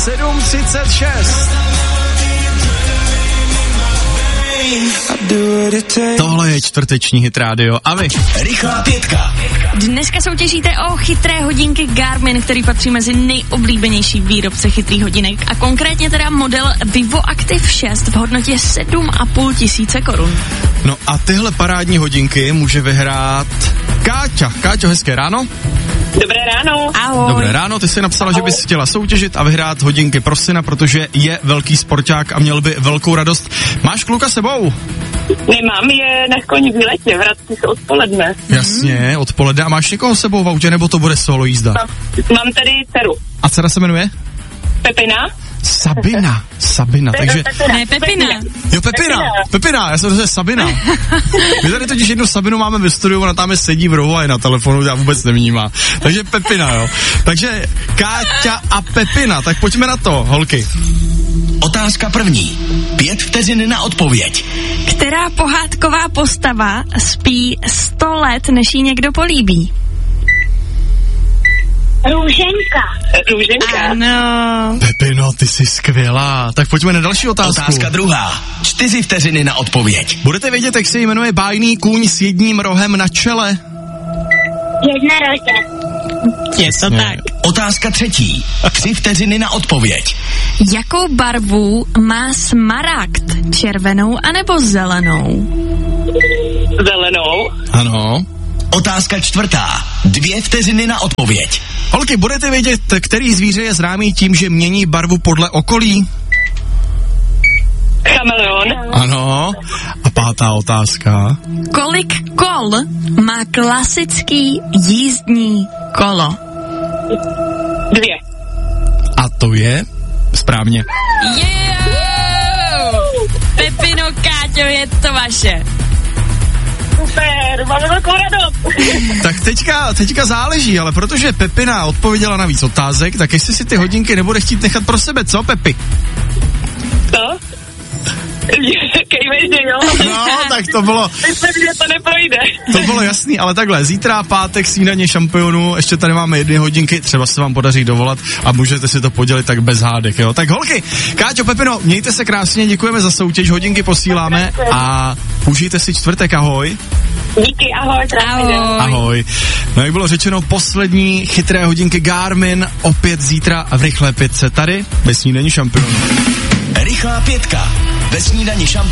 7:36. Tohle je čtvrteční Hit Radio. A vy? Rychlá pětka. Dneska soutěžíte o chytré hodinky Garmin, který patří mezi nejoblíbenější výrobce chytrých hodinek. A konkrétně teda model Vivo Active 6 v hodnotě 7,5 tisíce korun. No a tyhle parádní hodinky může vyhrát Káťa. Káťo, hezké ráno. Dobré ráno. Ahoj. Dobré ráno, ty jsi napsala, že bys chtěla soutěžit a vyhrát hodinky pro syna, protože je velký sporták a měl by velkou radost. Máš kluka sebou? Nemám, je na školní výletě, vrací se odpoledne. Jasně, odpoledne. A máš někoho sebou v autě, nebo to bude solo jízda? Mám tady dceru. A dcera se jmenuje? Pepina. Sabina, takže... Ne, Pepina. Jo, Pepina, já jsem řekl Sabina. My tady totiž jednu Sabinu máme ve studiu, ona tam sedí v rohu a je na telefonu, já vůbec nevnímá. Takže Pepina, jo. Takže Káťa a Pepina, tak pojďme na to, holky. Otázka první. 5 vteřin na odpověď. Která pohádková postava spí 100 let, než jí někdo políbí? Růženka. Ano. Pepino, ty jsi skvělá. Tak pojďme na další otázku. Otázka druhá. 4 vteřiny na odpověď. Budete vědět, jak se jmenuje bájný kůň s jedním rohem na čele? Jednorožec. Je to tak. Otázka třetí. 3 vteřiny na odpověď. Jakou barvu má smaragd? Červenou anebo zelenou? Zelenou. Ano. Otázka čtvrtá. 2 vteřiny na odpověď. Holky, budete vědět, který zvíře je známý tím, že mění barvu podle okolí? Chameleon. Ano. A pátá otázka. Kolik kol má klasický jízdní kolo? 2. A to je správně. Pepino, Káťo, je to vaše. Super, máme velkou radost. Tak teďka záleží, ale protože Pepina odpověděla na víc otázek, tak jestli si ty hodinky nebude chtít nechat pro sebe, co, Pepi? Co? Kejvej, že jo? No, tak to bylo... Myslím, že to neprojde. To bylo jasný, ale takhle, zítra pátek snídaně šampionů, ještě tady máme 1 hodinky, třeba se vám podaří dovolat a můžete si to podělit tak bez hádek, jo. Tak holky, Káťo, Pepino, mějte se krásně, děkujeme za soutěž, hodinky posíláme a užijte si čtvrtek, ahoj. Díky, ahoj. Ahoj. No jak bylo řečeno, poslední chytré hodinky Garmin, opět zítra v rychlé pětce tady ve snídaní šampionů. Rychlá pětka. Ve snídani šampionů.